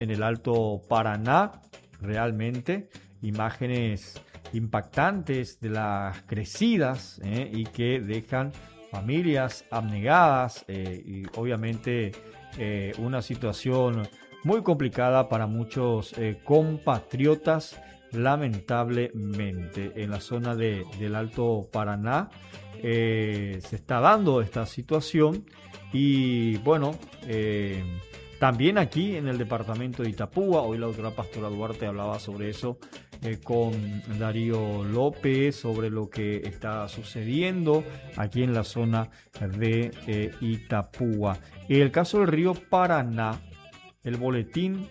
en el Alto Paraná, realmente imágenes impactantes de las crecidas y que dejan familias abnegadas y obviamente una situación muy complicada para muchos compatriotas, lamentablemente. En la zona del Alto Paraná se está dando esta situación y bueno, también aquí en el departamento de Itapúa, hoy la doctora Pastora Duarte hablaba sobre eso con Darío López, sobre lo que está sucediendo aquí en la zona de Itapúa. En el caso del río Paraná, el boletín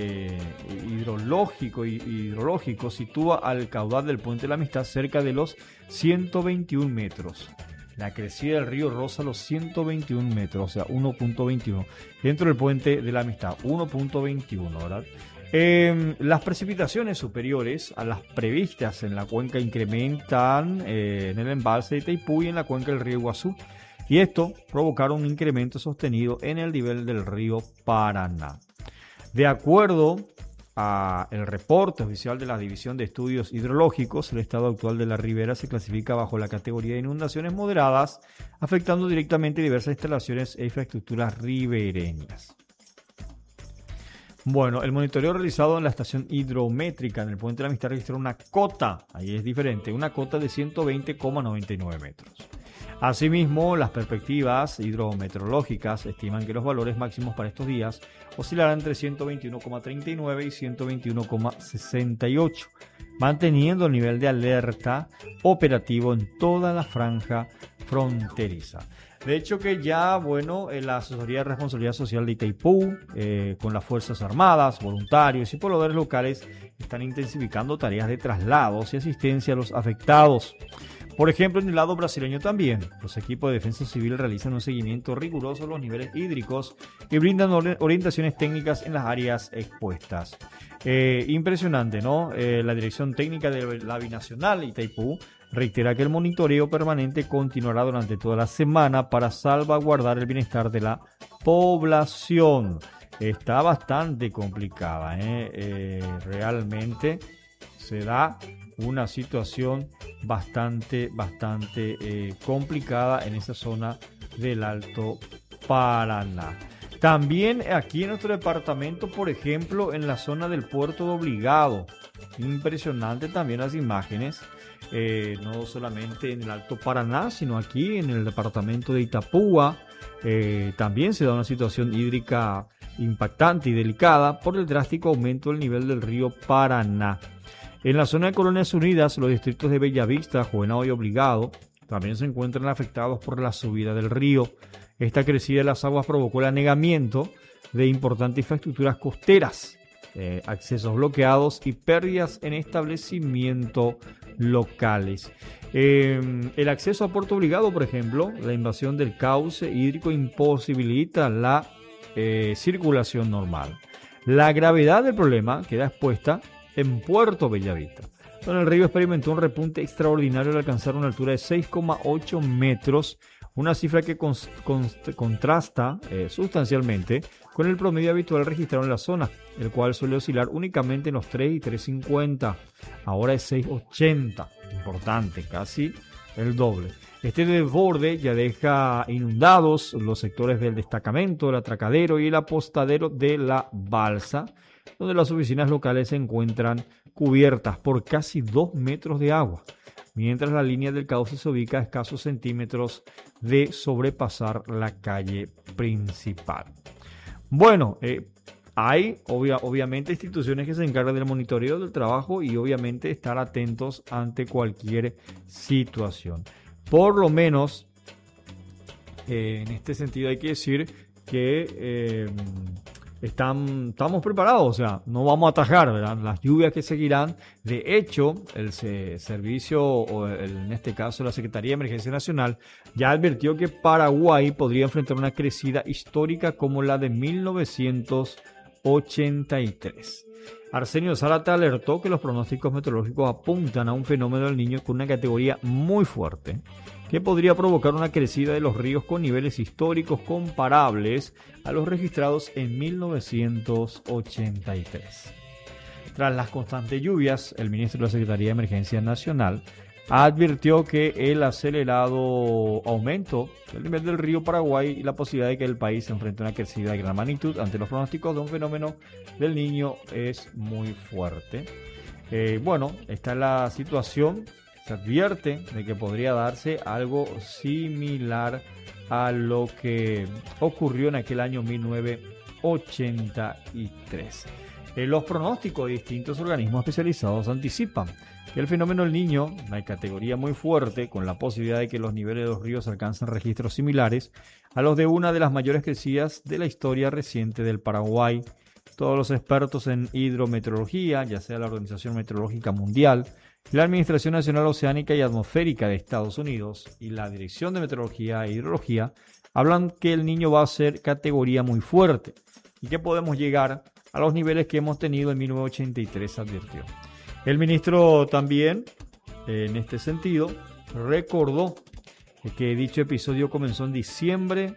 hidrológico sitúa al caudal del Puente de la Amistad cerca de los 121 metros. La crecida del río roza los 121 metros, o sea, 1.21. Dentro del Puente de la Amistad, 1.21, ¿verdad? Las precipitaciones superiores a las previstas en la cuenca incrementan en el embalse de Itaipú y en la cuenca del río Iguazú. Y esto provocaron un incremento sostenido en el nivel del río Paraná. De acuerdo al reporte oficial de la División de Estudios Hidrológicos, el estado actual de la ribera se clasifica bajo la categoría de inundaciones moderadas, afectando directamente diversas instalaciones e infraestructuras ribereñas. Bueno, el monitoreo realizado en la estación hidrométrica en el Puente de la Amistad registró una cota, ahí es diferente, una cota de 120,99 metros. Asimismo, las perspectivas hidrometeorológicas estiman que los valores máximos para estos días oscilarán entre 121,39 y 121,68, manteniendo el nivel de alerta operativo en toda la franja fronteriza. De hecho que ya, bueno, la Asesoría de Responsabilidad Social de Itaipú, con las Fuerzas Armadas, voluntarios y pobladores locales, están intensificando tareas de traslados y asistencia a los afectados. Por ejemplo, en el lado brasileño también, los equipos de defensa civil realizan un seguimiento riguroso de los niveles hídricos y brindan orientaciones técnicas en las áreas expuestas. Impresionante, ¿no? La Dirección Técnica de la Binacional Itaipú reitera que el monitoreo permanente continuará durante toda la semana para salvaguardar el bienestar de la población. Está bastante complicada, realmente se da una situación bastante complicada en esa zona del Alto Paraná. También aquí en nuestro departamento, por ejemplo, en la zona del puerto de Obligado, impresionante también las imágenes, no solamente en el Alto Paraná, sino aquí en el departamento de Itapúa, también se da una situación hídrica impactante y delicada por el drástico aumento del nivel del río Paraná. En la zona de Colonias Unidas, los distritos de Bellavista, Juvenado y Obligado también se encuentran afectados por la subida del río. Esta crecida de las aguas provocó el anegamiento de importantes infraestructuras costeras, accesos bloqueados y pérdidas en establecimientos locales. El acceso a Puerto Obligado, por ejemplo, la invasión del cauce hídrico imposibilita la circulación normal. La gravedad del problema queda expuesta en Puerto Bellavista, donde el río experimentó un repunte extraordinario al alcanzar una altura de 6,8 metros, una cifra que contrasta sustancialmente con el promedio habitual registrado en la zona, el cual suele oscilar únicamente en los 3 y 3,50. Ahora es 6,80, importante, casi el doble. Este desborde ya deja inundados los sectores del destacamento, el atracadero y el apostadero de la balsa, donde las oficinas locales se encuentran cubiertas por casi 2 metros de agua, mientras la línea del cauce se ubica a escasos centímetros de sobrepasar la calle principal. Bueno, hay obviamente instituciones que se encargan del monitoreo del trabajo y obviamente estar atentos ante cualquier situación. Por lo menos, en este sentido hay que decir que estamos preparados, o sea, no vamos a atajar, ¿verdad?, las lluvias que seguirán. De hecho, el servicio, o en este caso la Secretaría de Emergencia Nacional, ya advirtió que Paraguay podría enfrentar una crecida histórica como la de 1980. 1983. Arsenio Zárate alertó que los pronósticos meteorológicos apuntan a un fenómeno del Niño con una categoría muy fuerte que podría provocar una crecida de los ríos con niveles históricos comparables a los registrados en 1983. Tras las constantes lluvias, el ministro de la Secretaría de Emergencia Nacional advirtió que el acelerado aumento del nivel del río Paraguay y la posibilidad de que el país se enfrente a una crecida de gran magnitud ante los pronósticos de un fenómeno del Niño es muy fuerte. Esta es la situación. Se advierte de que podría darse algo similar a lo que ocurrió en aquel año 1983. Los pronósticos de distintos organismos especializados anticipan que el fenómeno del Niño, una categoría muy fuerte, con la posibilidad de que los niveles de los ríos alcancen registros similares a los de una de las mayores crecidas de la historia reciente del Paraguay. Todos los expertos en hidrometeorología, ya sea la Organización Meteorológica Mundial, la Administración Nacional Oceánica y Atmosférica de Estados Unidos y la Dirección de Meteorología e Hidrología, hablan que el Niño va a ser categoría muy fuerte y que podemos llegar a los niveles que hemos tenido en 1983, advirtió. El ministro también, en este sentido, recordó que dicho episodio comenzó en diciembre,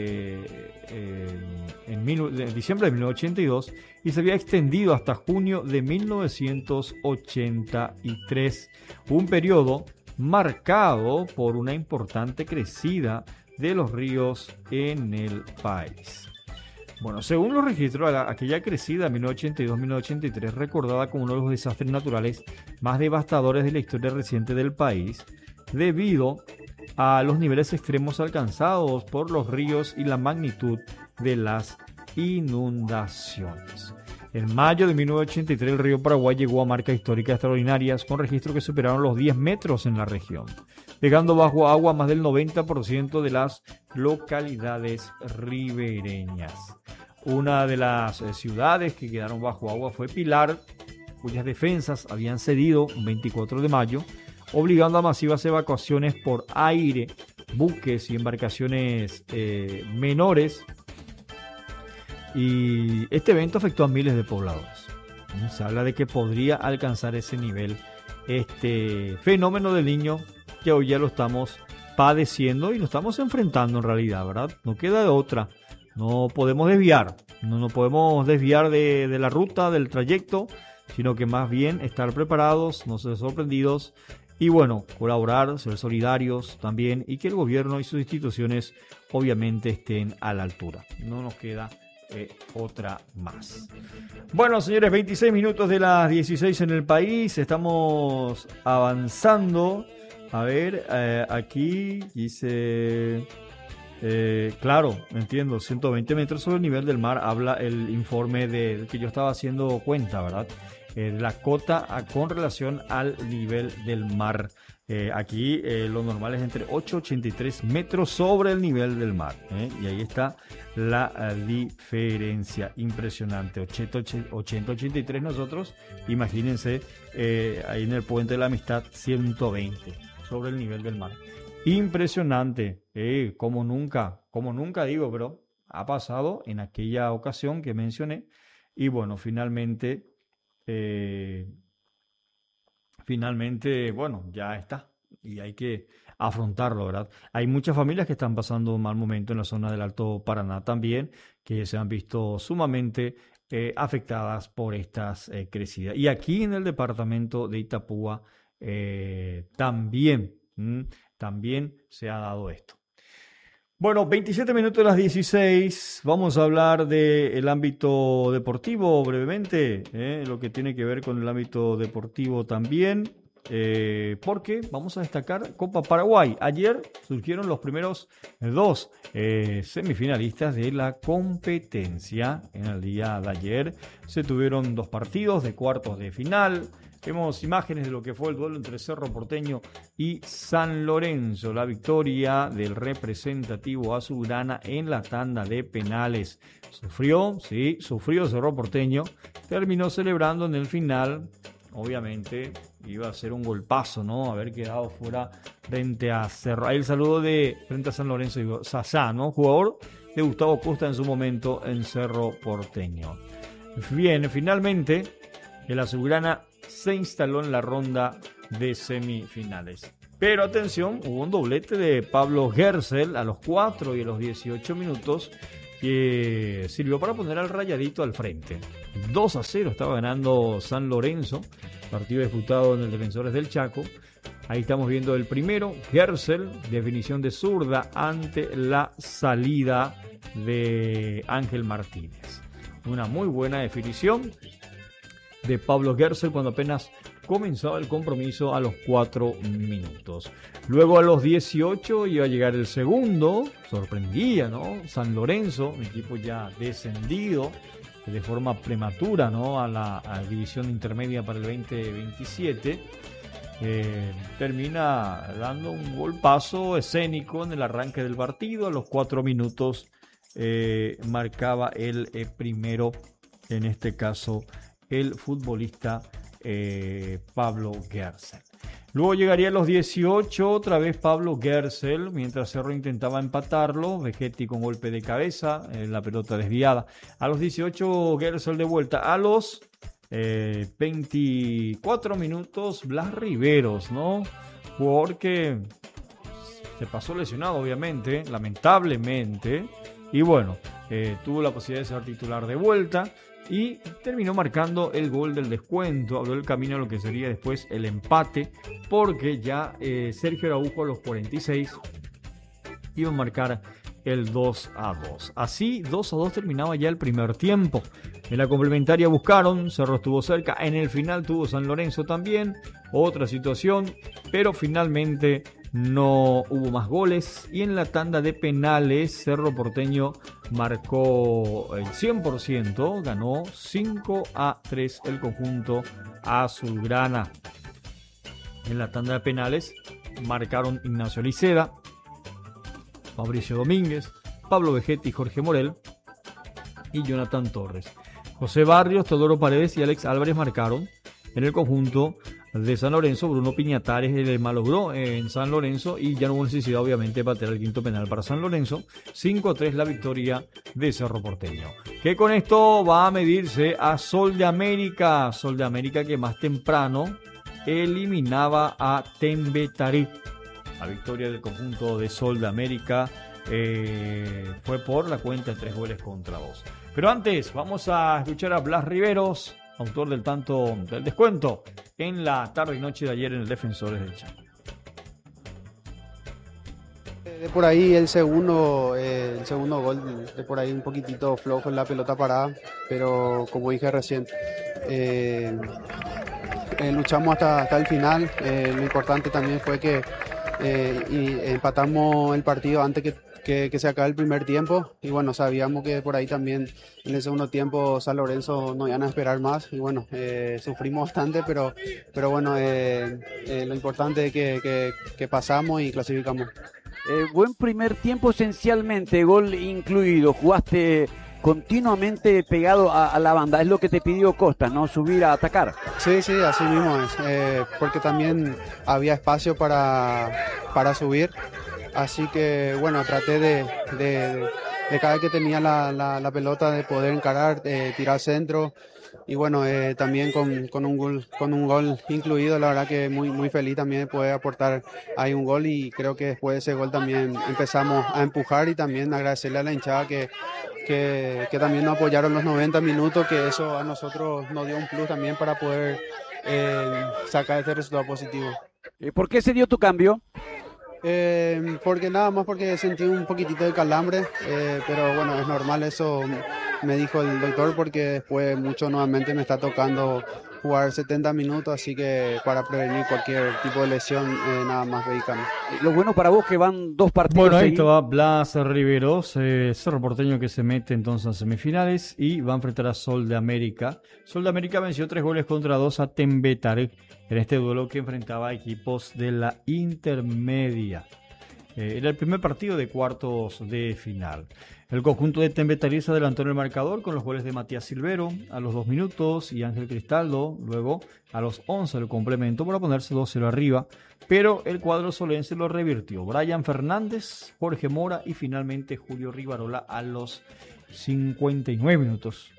diciembre de 1982 y se había extendido hasta junio de 1983, un periodo marcado por una importante crecida de los ríos en el país. Bueno, según los registros, aquella crecida en 1982-1983, recordada como uno de los desastres naturales más devastadores de la historia reciente del país, debido a los niveles extremos alcanzados por los ríos y la magnitud de las inundaciones. En mayo de 1983, el río Paraguay llegó a marcas históricas extraordinarias, con registros que superaron los 10 metros en la región, dejando bajo agua más del 90% de las localidades ribereñas. Una de las ciudades que quedaron bajo agua fue Pilar, cuyas defensas habían cedido el 24 de mayo, obligando a masivas evacuaciones por aire, buques y embarcaciones menores. Y este evento afectó a miles de pobladores. Se habla de que podría alcanzar ese nivel este fenómeno del Niño, que hoy ya lo estamos padeciendo y lo estamos enfrentando en realidad, ¿verdad? No queda de otra. No podemos desviar, no podemos desviar de la ruta, del trayecto, sino que más bien estar preparados, no ser sorprendidos y colaborar, ser solidarios también, y que el gobierno y sus instituciones obviamente estén a la altura. No nos queda otra más. Bueno, señores, 26 minutos de las 16 en el país, estamos avanzando. A ver, aquí dice... claro, entiendo, 120 metros sobre el nivel del mar, habla el informe del que yo estaba haciendo cuenta, ¿verdad? La cota con relación al nivel del mar. Aquí lo normal es entre 8,83 metros sobre el nivel del mar. Y ahí está la diferencia impresionante. 80-83 nosotros, imagínense, ahí en el Puente de la Amistad, 120 sobre el nivel del mar. Impresionante, como nunca digo, pero ha pasado en aquella ocasión que mencioné. Y finalmente, ya está. Y hay que afrontarlo, ¿verdad? Hay muchas familias que están pasando un mal momento en la zona del Alto Paraná también, que se han visto sumamente afectadas por estas crecidas. Y aquí en el departamento de Itapúa también se ha dado esto. Bueno, 27 minutos de las 16. Vamos a hablar del ámbito deportivo brevemente, lo que tiene que ver con el ámbito deportivo también, porque vamos a destacar Copa Paraguay. Ayer surgieron los primeros dos semifinalistas de la competencia. En el día de ayer se tuvieron dos partidos de cuartos de final. Vemos imágenes de lo que fue el duelo entre Cerro Porteño y San Lorenzo. La victoria del representativo azulgrana en la tanda de penales. Sufrió Cerro Porteño. Terminó celebrando en el final. Obviamente iba a ser un golpazo, ¿no? Haber quedado fuera frente a Cerro. Ahí el saludo frente a San Lorenzo, digo, Sasá, ¿no? Jugador de Gustavo Costa en su momento en Cerro Porteño. Bien, finalmente el azulgrana se instaló en la ronda de semifinales. Pero atención, hubo un doblete de Pablo Gersel a los 4 y a los 18 minutos que sirvió para poner al Rayadito al frente. 2-0 estaba ganando San Lorenzo, partido disputado en el Defensores del Chaco. Ahí estamos viendo el primero, Gersel, definición de zurda ante la salida de Ángel Martínez. Una muy buena definición de Pablo Gersel cuando apenas comenzaba el compromiso a los 4 minutos. Luego a los 18 iba a llegar el segundo, sorprendía, ¿no? San Lorenzo, un equipo ya descendido de forma prematura, ¿no? a la división intermedia para el 2027. Termina dando un golpazo escénico en el arranque del partido. A los 4 minutos marcaba el primero, en este caso el futbolista Pablo Gersel. Luego llegaría a los 18, otra vez Pablo Gersel, mientras Cerro intentaba empatarlo, Vegetti con golpe de cabeza, la pelota desviada. A los 18 Gersel de vuelta. A los 24 minutos Blas Riveros, ¿no? Porque se pasó lesionado, obviamente, lamentablemente, y bueno, tuvo la posibilidad de ser titular de vuelta y terminó marcando el gol del descuento. Abrió el camino a lo que sería después el empate, porque ya Sergio Araujo a los 46 iba a marcar el 2-2. Así, 2-2 terminaba ya el primer tiempo. En la complementaria buscaron, Cerro estuvo cerca, en el final tuvo San Lorenzo también, otra situación, pero finalmente no hubo más goles. Y en la tanda de penales, Cerro Porteño marcó el 100%, ganó 5-3 el conjunto azulgrana. En la tanda de penales marcaron Ignacio Liceda, Fabricio Domínguez, Pablo Vegetti, Jorge Morel y Jonathan Torres. José Barrios, Teodoro Paredes y Alex Álvarez marcaron. En el conjunto de San Lorenzo, Bruno Piñatares le malogró en San Lorenzo y ya no hubo necesidad, obviamente, de bater el quinto penal para San Lorenzo. 5-3 la victoria de Cerro Porteño, que con esto va a medirse a Sol de América. Sol de América que más temprano eliminaba a Tembetarí. La victoria del conjunto de Sol de América fue por la cuenta de 3-2. Pero antes vamos a escuchar a Blas Riveros, autor del tanto del descuento en la tarde y noche de ayer en el Defensores del Chaco. De por ahí el segundo gol, de por ahí un poquitito flojo en la pelota parada, pero como dije recién, luchamos hasta el final. Lo importante también fue que empatamos el partido antes que se acabe el primer tiempo, y bueno, sabíamos que por ahí también en el segundo tiempo San Lorenzo no iban a esperar más, y bueno, sufrimos bastante, pero bueno, lo importante es que pasamos y clasificamos. Buen primer tiempo, esencialmente, gol incluido. Jugaste continuamente pegado a la banda, es lo que te pidió Costa, ¿no? Subir a atacar. Sí, así mismo es, porque también había espacio para subir, así que bueno, traté de cada vez que tenía la pelota de poder encarar, tirar centro. Y bueno, también con un gol incluido, la verdad que muy feliz también de poder aportar ahí un gol, y creo que después de ese gol también empezamos a empujar, y también agradecerle a la hinchada que también nos apoyaron los 90 minutos, que eso a nosotros nos dio un plus también para poder sacar este resultado positivo. ¿Por qué se dio tu cambio? Porque nada más porque sentí un poquitito de calambre, pero bueno, es normal, eso me dijo el doctor, porque después mucho nuevamente me está tocando jugar 70 minutos, así que para prevenir cualquier tipo de lesión, nada más medicando. Lo bueno para vos que van 2 partidos. Bueno, ahí estaba Blas Riveros, Cerro Porteño, que se mete entonces a semifinales y va a enfrentar a Sol de América. Sol de América venció 3-2 a Tembetarí en este duelo que enfrentaba a equipos de la intermedia. Era el primer partido de cuartos de final. El conjunto de Tembetarí se adelantó en el marcador con los goles de Matías Silvero a los 2 minutos y Ángel Cristaldo luego a los 11 del complemento para ponerse 2-0 arriba, pero el cuadro solense lo revirtió. Brian Fernández, Jorge Mora y finalmente Julio Rivarola a los 59 minutos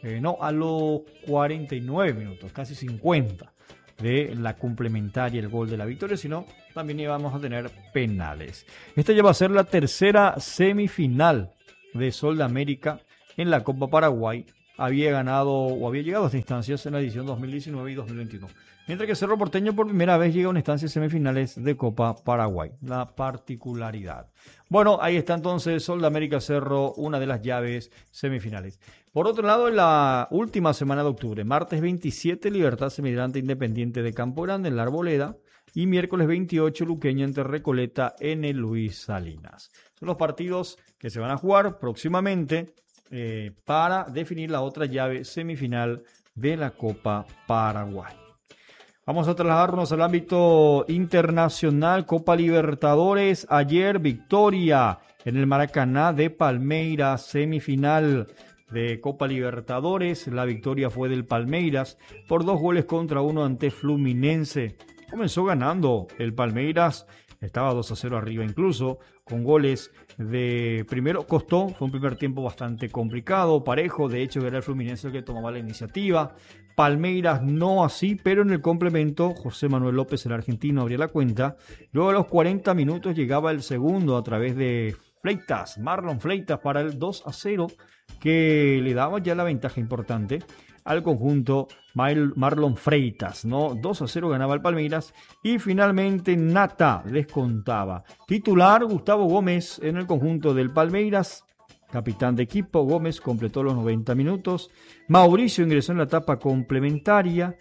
No, a los 49 minutos, casi 50 de la complementaria, el gol de la victoria, sino también íbamos a tener penales. Esta ya va a ser la tercera semifinal de Sol de América en la Copa Paraguay. Había ganado o había llegado a estas instancias en la edición 2019 y 2021. Mientras que Cerro Porteño por primera vez llega a una instancia semifinales de Copa Paraguay. La particularidad. Bueno, ahí está entonces Sol de América Cerro, una de las llaves semifinales. Por otro lado, en la última semana de octubre, martes 27, Libertad Semigrante Independiente de Campo Grande en La Arboleda. Y miércoles 28, Luqueño ante Recoleta en el Luis Salinas. Son los partidos que se van a jugar próximamente para definir la otra llave semifinal de la Copa Paraguay. Vamos a trasladarnos al ámbito internacional. Copa Libertadores. Ayer victoria en el Maracaná de Palmeiras, semifinal de Copa Libertadores. La victoria fue del Palmeiras por 2-1 ante Fluminense. Comenzó ganando el Palmeiras, estaba 2-0 arriba incluso, con goles de primero, costó, fue un primer tiempo bastante complicado, parejo, de hecho era el Fluminense el que tomaba la iniciativa. Palmeiras no así, pero en el complemento José Manuel López, el argentino, abría la cuenta. Luego a los 40 minutos llegaba el segundo a través de Fleitas, Marlon Fleitas para el 2-0, que le daba ya la ventaja importante al conjunto Marlon Freitas, ¿no? 2-0 ganaba el Palmeiras y finalmente Nata descontaba. Titular Gustavo Gómez en el conjunto del Palmeiras, capitán de equipo. Gómez completó los 90 minutos. Mauricio ingresó en la etapa complementaria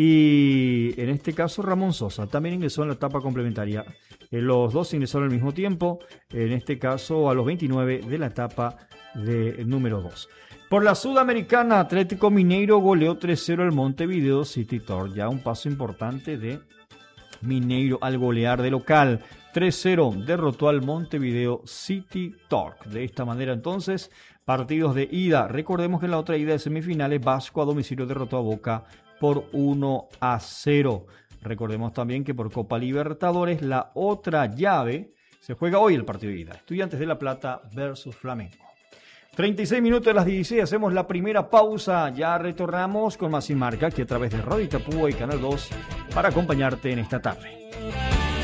y en este caso Ramón Sosa también ingresó en la etapa complementaria. Los dos ingresaron al mismo tiempo, en este caso a los 29 de la etapa de número 2. Por la Sudamericana, Atlético Mineiro goleó 3-0 al Montevideo City Torque. Ya un paso importante de Mineiro al golear de local. 3-0 derrotó al Montevideo City Torque. De esta manera entonces, partidos de ida. Recordemos que en la otra ida de semifinales, Vasco a domicilio derrotó a Boca por 1-0. Recordemos también que por Copa Libertadores, la otra llave, se juega hoy el partido de ida. Estudiantes de La Plata versus Flamengo. 36 minutos de las 16, hacemos la primera pausa, ya retornamos con más Sin Marca, aquí a través de Radio Itapúa y Canal 2 para acompañarte en esta tarde.